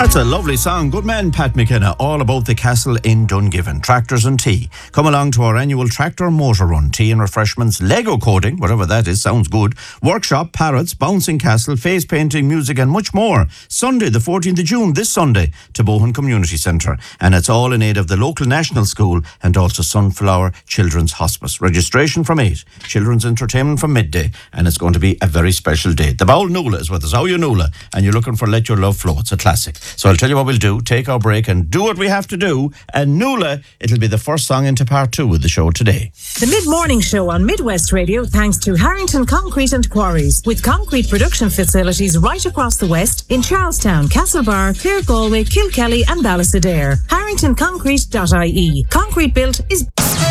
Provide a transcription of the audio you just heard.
That's a lovely song. Good man, Pat McKenna, all about the castle in Dungiven. Tractors and tea. Come along to our annual tractor motor run. Tea and refreshments, Lego coding, whatever that is, sounds good. Workshop, parrots, bouncing castle, face painting, music and much more. Sunday, the 14th of June, this Sunday, to Bohan Community Centre. And it's all in aid of the local national school and also Sunflower Children's Hospice. Registration from 8. Children's entertainment from midday. And it's going to be a very special day. The Bowl Nula is with us. How are you, Nula? And you're looking for Let Your Love Flow. It's a classic. So I'll tell you what we'll do. Take our break and do what we have to do. And Nuala, it'll be the first song into part 2 of the show today. The Mid-Morning Show on Midwest Radio thanks to Harrington Concrete and Quarries, with concrete production facilities right across the West in Charlestown, Castlebar, Clare, Galway, Kilkelly and Ballysadare. HarringtonConcrete.ie. Concrete built is